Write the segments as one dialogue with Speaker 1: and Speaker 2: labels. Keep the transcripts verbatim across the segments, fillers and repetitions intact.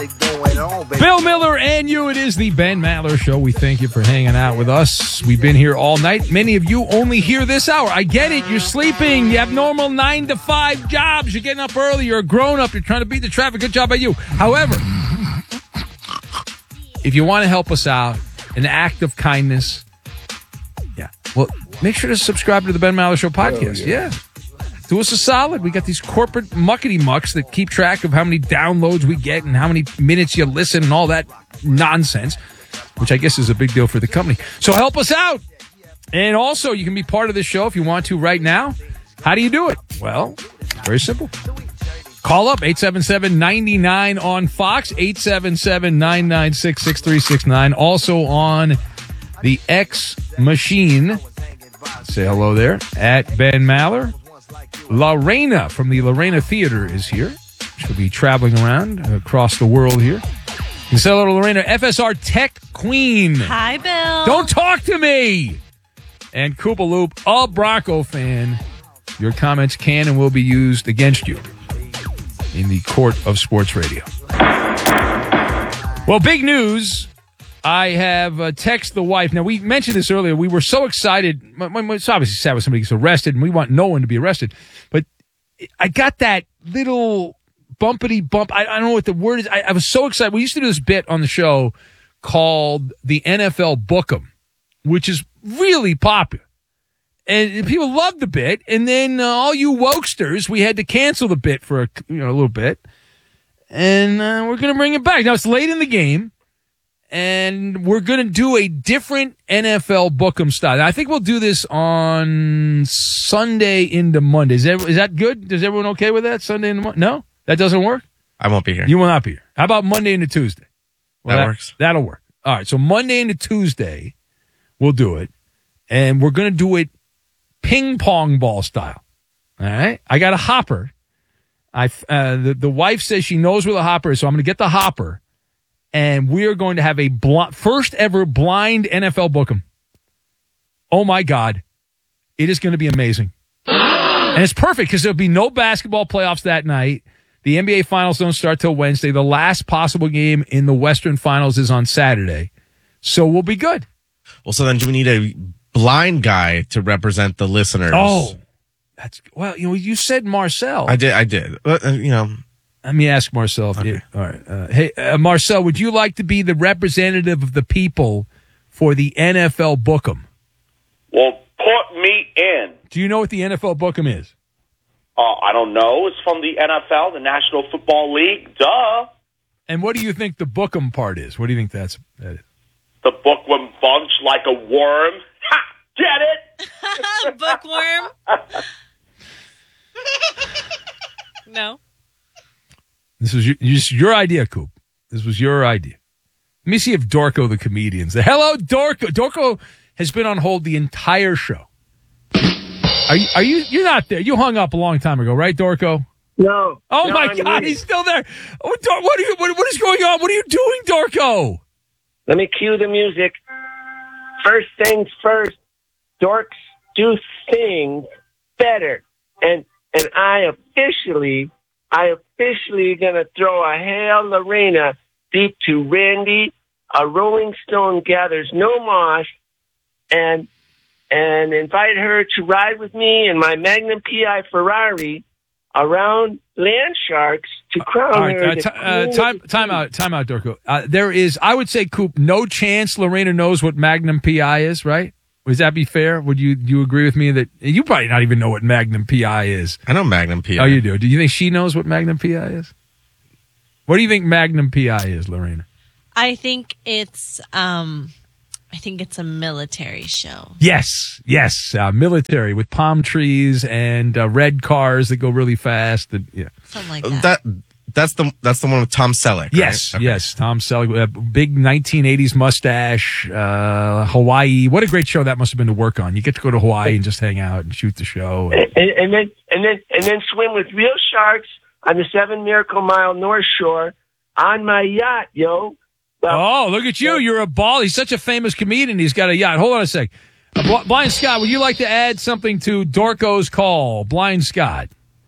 Speaker 1: Bill Miller and you, it is the Ben Maller Show. We thank you for hanging out with us. We've been here all night. Many of you only hear this hour. I get it. You're sleeping. You have normal nine to five jobs. You're getting up early. You're a grown-up. You're trying to beat the traffic. Good job by you. However, if you want to help us out, an act of kindness, yeah, well, make sure to subscribe to the Ben Maller Show podcast. Oh, yeah. yeah. Do us a solid. We got these corporate muckety mucks that keep track of how many downloads we get and how many minutes you listen and all that nonsense, which I guess is a big deal for the company. So help us out. And also, you can be part of the show if you want to right now. How do you do it? Well, very simple. Call up eight seven seven, nine nine on Fox, eight seven seven, nine nine six, six three six nine. Also on the X machine. Say hello there at Ben Maller. Lorena from the Lorena Theater is here. She'll be traveling around across the world here. You say hello to Lorena, F S R Tech Queen.
Speaker 2: Hi, Bill.
Speaker 1: Don't talk to me. And Koopa Loop, a Bronco fan. Your comments can and will be used against you in the court of sports radio. Well, big news. I have uh, texted the wife. Now, we mentioned this earlier. We were so excited. It's obviously sad when somebody gets arrested, and we want no one to be arrested. But I got that little bumpity bump. I, I don't know what the word is. I, I was so excited. We used to do this bit on the show called the N F L Book'em, which is really popular. And people loved the bit. And then uh, all you wokesters, we had to cancel the bit for a, you know, a little bit. And uh, we're going to bring it back. Now, it's late in the game. And we're going to do a different N F L Book'em style. Now, I think we'll do this on Sunday into Monday. Is that, is that good? Is everyone okay with that? Sunday into Monday? No? That doesn't work?
Speaker 3: I won't be here.
Speaker 1: You will not be here. How about Monday into Tuesday? Well,
Speaker 3: that,
Speaker 1: that
Speaker 3: works.
Speaker 1: That'll work. All right. So Monday into Tuesday, we'll do it. And we're going to do it ping pong ball style. All right. I got a hopper. I, uh, the, the wife says she knows where the hopper is. So I'm going to get the hopper. And we're going to have a bl- first ever blind N F L Book'em. Oh, my God. It is going to be amazing. And it's perfect because there'll be no basketball playoffs that night. The N B A Finals don't start till Wednesday. The last possible game in the Western Finals is on Saturday. So we'll be good.
Speaker 3: Well, so then do we need a blind guy to represent the listeners?
Speaker 1: Oh, that's well, you know, you said Marcel.
Speaker 3: I did. I did. Uh, you know.
Speaker 1: Let me ask Marcel. If
Speaker 3: Okay.
Speaker 1: you, all right. Uh, hey, uh, Marcel, would you like to be the representative of the people for the N F L Book'em?
Speaker 4: Well, put me in.
Speaker 1: Do you know what the N F L Book'em is?
Speaker 4: Uh, I don't know. It's from the N F L, the National Football League. Duh.
Speaker 1: And what do you think the Book'em part is? What do you think that's that is?
Speaker 4: The bookworm bunch like a worm. Ha! Get it?
Speaker 2: Bookworm? No.
Speaker 1: This was your, just your idea, Coop. This was your idea. Let me see if Dorco the comedian's there. Hello, Dorco. Dorco has been on hold the entire show. Are you, are you, you're not there. You hung up a long time ago, right, Dorco?
Speaker 5: No.
Speaker 1: Oh,
Speaker 5: no,
Speaker 1: my
Speaker 5: I'm
Speaker 1: God.
Speaker 5: here.
Speaker 1: He's still there. Oh, Dor- what, are you, what, what is going on? What are you doing, Dorco?
Speaker 5: Let me cue the music. First things first, dorks do things better. And and I officially, I officially gonna throw a Hail Lorena beat to Randy. A Rolling Stone gathers no moss, and and invite her to ride with me in my Magnum P I Ferrari around Land Sharks to crown
Speaker 1: All right,
Speaker 5: her.
Speaker 1: uh,
Speaker 5: the
Speaker 1: t- uh,
Speaker 5: queen
Speaker 1: time,
Speaker 5: of the
Speaker 1: time out, time out, Dorco. Uh, there is, I would say, Coop, no chance Lorena knows what Magnum P I is, right? Would that be fair? Would you do you agree with me that you probably not even know what Magnum P I is?
Speaker 3: I know Magnum P I.
Speaker 1: Oh, you do. Do you think she knows what Magnum P I is? What do you think Magnum P I is, Lorena?
Speaker 2: I think it's um I think it's a military show.
Speaker 1: Yes, yes, uh, military with palm trees and uh, red cars that go really fast. And, yeah.
Speaker 2: Something like that.
Speaker 3: That that's the that's the one with Tom Selleck. Right?
Speaker 1: Yes,
Speaker 3: Okay.
Speaker 1: yes, Tom Selleck, a big nineteen eighties mustache, uh, Hawaii. What a great show that must have been to work on. You get to go to Hawaii and just hang out and shoot the show.
Speaker 5: and, and then and then and then swim with real sharks on the Seven Miracle Mile North Shore on my yacht, yo. Well,
Speaker 1: Oh, look at you. You're a ball. He's such a famous comedian. He's got a yacht. Hold on a sec. Uh, Bl- Blind Scott, would you like to add something to Dorco's call? Blind Scott.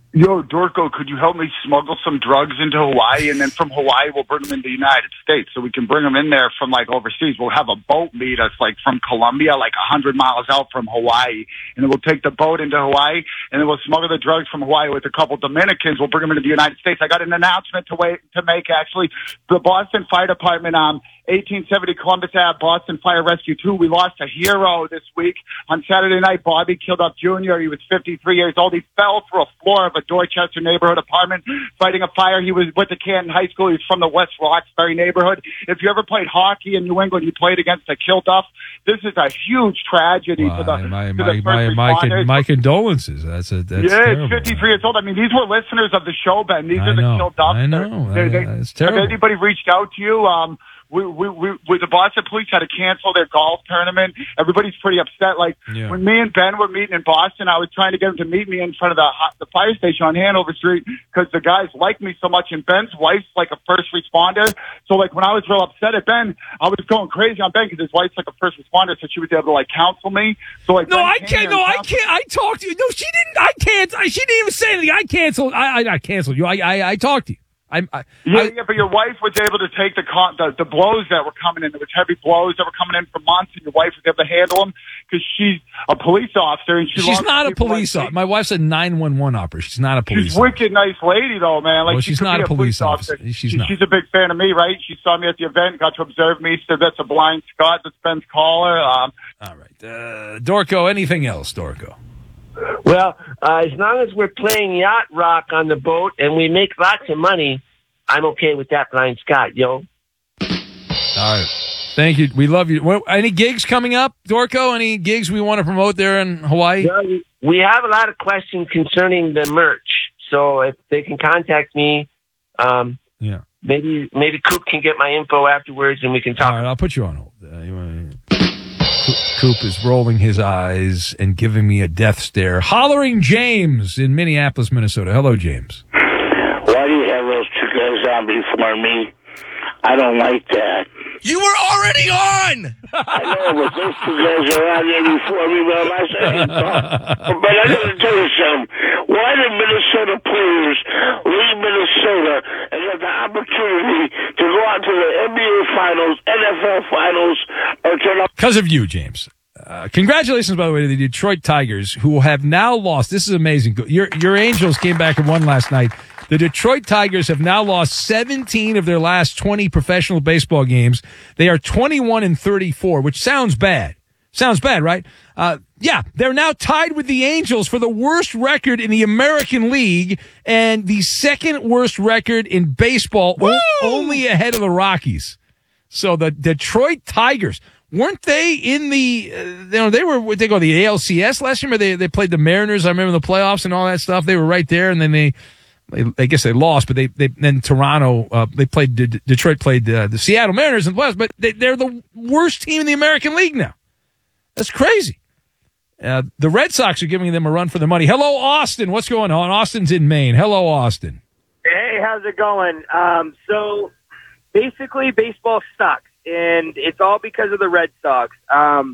Speaker 6: Yo, Dorco, could you help me smuggle some drugs into Hawaii? And then from Hawaii, we'll bring them into the United States. So we can bring them in there from, like, overseas. We'll have a boat meet us, like, from Colombia, like, one hundred miles out from Hawaii. And then we'll take the boat into Hawaii, and then we'll smuggle the drugs from Hawaii with a couple Dominicans. We'll bring them into the United States. I got an announcement to wait to make, actually. The Boston Fire Department, um, eighteen seventy Columbus Ave, Boston Fire Rescue two. We lost a hero this week. On Saturday night, Bobby Kilduff Junior He was fifty-three years old. He fell through a floor of a Dorchester neighborhood apartment fighting a fire. He was with the Canton High School. He was from the West Roxbury neighborhood. If you ever played hockey in New England, you played against a Kilduff. This is a huge tragedy
Speaker 1: Wow,
Speaker 6: to the,
Speaker 1: my,
Speaker 6: to
Speaker 1: my,
Speaker 6: the
Speaker 1: my,
Speaker 6: first
Speaker 1: my,
Speaker 6: responders.
Speaker 1: my condolences. That's a that's
Speaker 6: yeah,
Speaker 1: terrible.
Speaker 6: it's fifty-three years old. I mean, these were listeners of the show, Ben. These
Speaker 1: I
Speaker 6: are the
Speaker 1: know.
Speaker 6: Kilduff.
Speaker 1: I know.
Speaker 6: They, they,
Speaker 1: It's terrible.
Speaker 6: Have anybody reached out to you? Um, we, we, we, we, the Boston police had to cancel their golf tournament. Everybody's pretty upset. Like,
Speaker 1: Yeah.
Speaker 6: when me and Ben were meeting in Boston, I was trying to get him to meet me in front of the ho- the fire station on Hanover Street because the guys like me so much, and Ben's wife's like a first responder. So, like, when I was real upset at Ben, I was going crazy on Ben because his wife's like a first responder, so she was able to, like, counsel me. So, like,
Speaker 1: No,
Speaker 6: Ben
Speaker 1: I
Speaker 6: came
Speaker 1: can't.
Speaker 6: here
Speaker 1: No,
Speaker 6: and
Speaker 1: I
Speaker 6: counseled-
Speaker 1: can't. I talked to you. No, she didn't. I can't. I, she didn't even say anything. I canceled. I, I, I canceled you. I, I, I talked to you. I, I,
Speaker 6: Yeah,
Speaker 1: I,
Speaker 6: yeah, but your wife was able to take the, con- the the blows that were coming in. There was heavy blows that were coming in for months, and your wife was able to handle them because she's a police officer, and she
Speaker 1: she's
Speaker 6: loves
Speaker 1: not a
Speaker 6: people
Speaker 1: police
Speaker 6: like
Speaker 1: officer.
Speaker 6: me.
Speaker 1: My wife's a nine one one operator. She's not a police
Speaker 6: She's
Speaker 1: officer.
Speaker 6: wicked nice lady, though, man. Like,
Speaker 1: Well,
Speaker 6: she
Speaker 1: she's
Speaker 6: could
Speaker 1: not
Speaker 6: be
Speaker 1: a police officer. She's
Speaker 6: She-
Speaker 1: not.
Speaker 6: She's a big fan of me, right? She saw me at the event, got to observe me. Said that's a blind Scott. That's Ben's caller. Um,
Speaker 1: All right. Uh, Dorco, anything else, Dorco?
Speaker 5: Well, uh, as long as we're playing yacht rock on the boat and we make lots of money, I'm okay with that, Blind Scott, yo.
Speaker 1: All right. Thank you. We love you. What, any gigs coming up, Dorco? Any gigs we want to promote there in Hawaii?
Speaker 5: Well, we- we have a lot of questions concerning the merch, so if they can contact me, um,
Speaker 1: Yeah.
Speaker 5: maybe maybe Coop can get my info afterwards and we can
Speaker 1: All
Speaker 5: talk.
Speaker 1: right. I'll put you on hold. Uh, you wanna... Coop, Coop is rolling his eyes and giving me a death stare. Hollering James in Minneapolis, Minnesota. Hello, James.
Speaker 7: Why do you have those two guys on before me? I don't like that.
Speaker 3: You were already on.
Speaker 7: I know, but those two guys are on there before me, but I'm not saying But I got to tell you something. Why do Minnesota players leave Minnesota and get the opportunity to go out to the N B A Finals, N F L Finals, or to the...
Speaker 1: Because of you, James. Uh, congratulations, by the way, to the Detroit Tigers, who have now lost. This is amazing. Your your Angels came back and won last night. The Detroit Tigers have now lost seventeen of their last twenty professional baseball games. They are twenty-one and thirty-four, which sounds bad. Sounds bad, right? Uh, yeah, they're now tied with the Angels for the worst record in the American League and the second worst record in baseball, o- only ahead of the Rockies. So the Detroit Tigers, weren't they in the, uh, you know, they were, what they go, the A L C S last year, where they, they played the Mariners, I remember the playoffs and all that stuff. They were right there, and then they, they I guess they lost, but they, they then Toronto, uh, they played, D- Detroit played uh, the Seattle Mariners in the playoffs, but they, they're the worst team in the American League now. That's crazy. Uh, the Red Sox are giving them a run for their money. Hello, Austin. What's going on? Austin's in Maine. Hello, Austin.
Speaker 8: Hey, how's it going? Um, so basically, baseball sucks, and it's all because of the Red Sox. Um,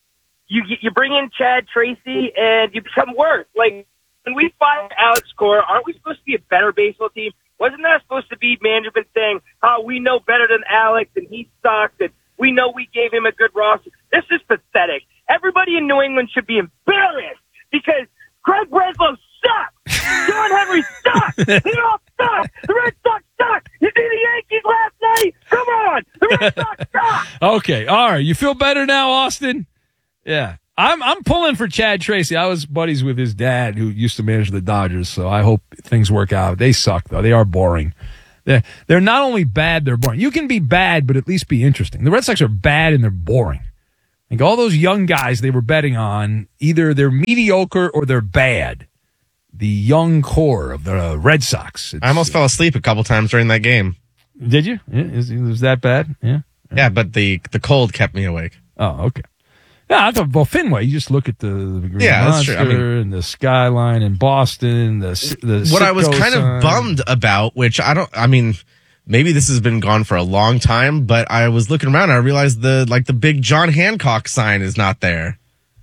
Speaker 8: you you bring in Chad Tracy, and you become worse. Like, when we fired Alex Cora, aren't we supposed to be a better baseball team? Wasn't that supposed to be management saying, oh, we know better than Alex, and he sucks, and we know we gave him a good roster? This is pathetic. Everybody in New England should be embarrassed because Craig Breslow sucks. John Henry sucks. They all suck. The Red Sox suck. You see the Yankees last night? Come on. The Red Sox suck.
Speaker 1: Okay. All right. You feel better now, Austin? Yeah. I'm I'm pulling for Chad Tracy. I was buddies with his dad who used to manage the Dodgers, so I hope things work out. They suck, though. They are boring. They're, they're not only bad, they're boring. You can be bad, but at least be interesting. The Red Sox are bad and they're boring. Like all those young guys they were betting on, either they're mediocre or they're bad. The young core of the Red Sox. It's,
Speaker 3: I almost fell asleep a couple times during that game.
Speaker 1: Did you? Yeah, is, is that bad? Yeah.
Speaker 3: Yeah, but the the cold kept me awake.
Speaker 1: Oh, okay. Yeah, I thought, well, Fenway, you just look at the, the Green
Speaker 3: Yeah, that's
Speaker 1: Monster
Speaker 3: true. I mean-
Speaker 1: and the skyline in Boston, the, the
Speaker 3: What I was
Speaker 1: Citgo
Speaker 3: kind
Speaker 1: sign.
Speaker 3: of bummed about, which I don't, I mean, maybe this has been gone for a long time, but I was looking around and I realized the, like the big John Hancock sign is not there.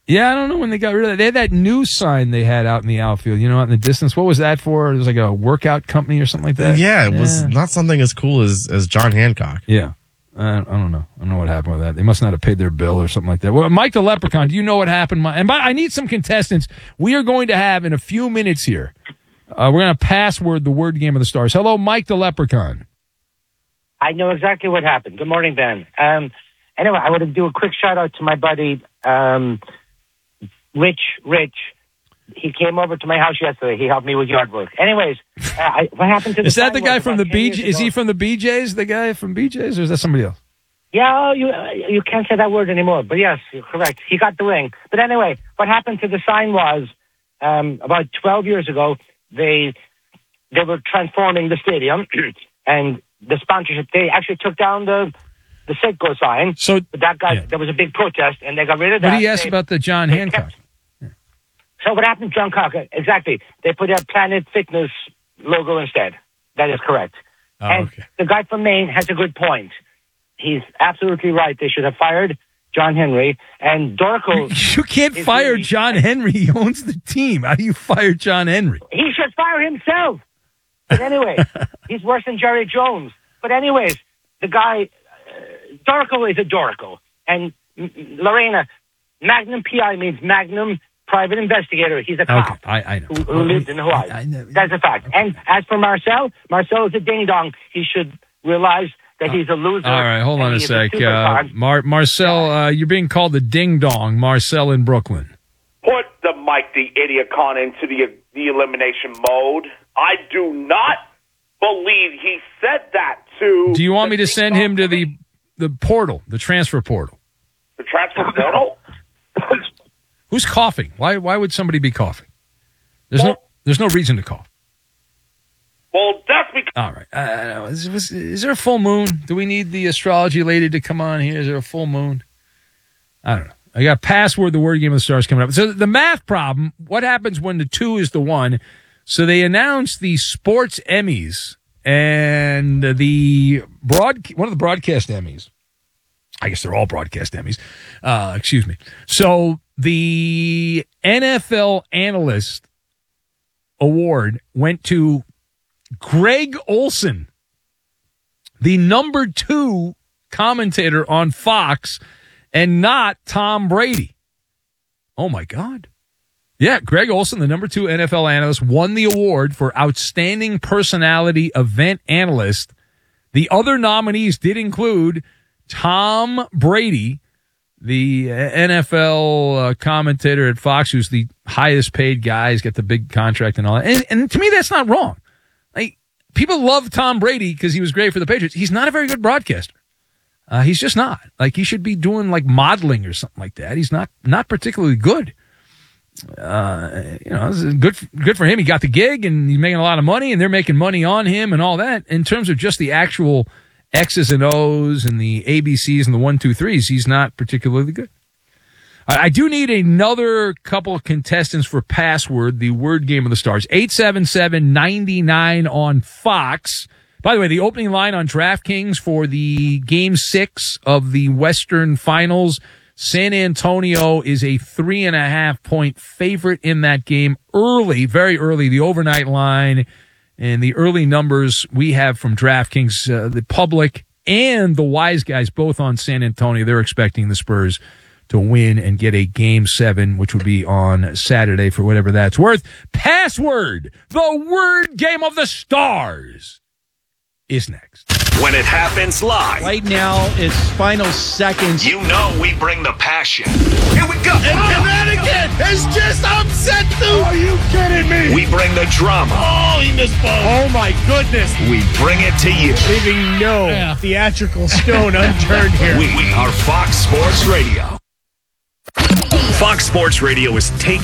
Speaker 1: Yeah, I don't know when they got rid of that. They had that new sign they had out in the outfield, you know, out in the distance. What was that for? It was like a workout company or something like that?
Speaker 3: Yeah, it was not something as cool as, as John Hancock.
Speaker 1: Yeah. Uh, I don't know. I don't know what happened with that. They must not have paid their bill or something like that. Well, Mike the Leprechaun, do you know what happened? And by, I need some contestants. We are going to have, in a few minutes here, uh, we're going to password the word game of the stars. Hello, Mike the Leprechaun.
Speaker 9: I know exactly what happened. Good morning, Ben. Um, anyway, I want to do a quick shout out to my buddy, um, Rich. Rich. He came over to my house yesterday. He helped me with yard work. Anyways, uh, I, what happened to the
Speaker 1: Is that the
Speaker 9: sign
Speaker 1: guy
Speaker 9: was
Speaker 1: from
Speaker 9: about
Speaker 1: the
Speaker 9: ten
Speaker 1: B
Speaker 9: years
Speaker 1: J? Is
Speaker 9: ago-
Speaker 1: he from the B Js? The guy from B Js, or is that somebody else?
Speaker 9: Yeah, oh, you uh, you can't say that word anymore. But yes, you're correct. He got the ring. But anyway, what happened to the sign was um, about twelve years ago, they they were transforming the stadium and the sponsorship. They actually took down the the Sitco sign.
Speaker 1: So
Speaker 9: but that guy,
Speaker 1: yeah.
Speaker 9: there was a big protest, and they got rid of that.
Speaker 1: What he asked
Speaker 9: They-
Speaker 1: about the John
Speaker 9: they
Speaker 1: Hancock?
Speaker 9: kept- So what happened to John Cocker? Exactly. They put a Planet Fitness logo instead. That is correct.
Speaker 1: Oh,
Speaker 9: and
Speaker 1: okay.
Speaker 9: the guy from Maine has a good point. He's absolutely right. They should have fired John Henry. And Dorco...
Speaker 1: You can't
Speaker 9: is
Speaker 1: fire
Speaker 9: really-
Speaker 1: John Henry. He owns the team. How do you fire John Henry?
Speaker 9: He should fire himself. But anyway, he's worse than Jerry Jones. But anyways, the guy... Uh, Dorco is a Dorco. And mm, Lorena, Magnum P I means Magnum Private Investigator. He's a cop.
Speaker 1: Okay, I, I know.
Speaker 9: Who, who lived in Hawaii.
Speaker 1: I know.
Speaker 9: That's a fact. And as for Marcel, Marcel is a ding-dong. He should realize that he's a loser.
Speaker 1: All right, hold on
Speaker 9: and
Speaker 1: a
Speaker 9: he is
Speaker 1: sec. Uh,
Speaker 9: superstar.
Speaker 1: Mar- Marcel, uh, you're being called the ding dong. Marcel in Brooklyn.
Speaker 4: Put the Mike the Idiot Con into the the elimination mode. I do not believe he said that to.
Speaker 1: Do you want me
Speaker 4: the
Speaker 1: to send him to the the portal, the transfer portal?
Speaker 4: the transfer portal?
Speaker 1: Who's coughing? Why why would somebody be coughing? There's no there's no reason to cough.
Speaker 4: Well, that's because.
Speaker 1: All right. Uh, is, was, is there a full moon? Do we need the astrology lady to come on here? Is there a full moon? I don't know. I got password, the word game of the stars coming up. So the math problem, what happens when the two is the one? So they announced the sports Emmys and the broad, one of the broadcast Emmys. I guess they're all broadcast Emmys. Uh, excuse me. So the N F L Analyst Award went to Greg Olson, the number two commentator on Fox, and not Tom Brady. Oh, my God. Yeah, Greg Olson, the number two N F L analyst, won the award for Outstanding Personality Event Analyst. The other nominees did include Tom Brady, the N F L uh, commentator at Fox, who's the highest paid guy. He's got the big contract and all that. And, and to me, that's not wrong. Like, people love Tom Brady because he was great for the Patriots. He's not a very good broadcaster. Uh, he's just not. Like, he should be doing like modeling or something like that. He's not not particularly good. Uh, you know, it's good good for him. He got the gig and he's making a lot of money, and they're making money on him and all that. In terms of just the actual X's and O's and the A B C's and the one, two, threes, he's not particularly good. I, I do need another couple of contestants for password, the word game of the stars. eight seven seven, nine nine on Fox. By the way, the opening line on DraftKings for the game six of the Western Finals, San Antonio is a three and a half point favorite in that game early, very early, the overnight line and the early numbers we have from DraftKings, uh, the public and the wise guys both on San Antonio. They're expecting the Spurs to win and get a game seven, which would be on Saturday for whatever that's worth. Password, the word game of the stars, is next.
Speaker 10: When it happens live.
Speaker 11: Right now, it's final seconds.
Speaker 10: You know we bring the passion. Here we go.
Speaker 3: And Connecticut has just upset them.
Speaker 11: Are you kidding me?
Speaker 10: We bring the drama.
Speaker 11: Oh, he missed both. Oh, my goodness.
Speaker 10: We bring it to you.
Speaker 11: Leaving no yeah. theatrical stone unturned here.
Speaker 10: We are Fox Sports Radio. Fox Sports Radio is taking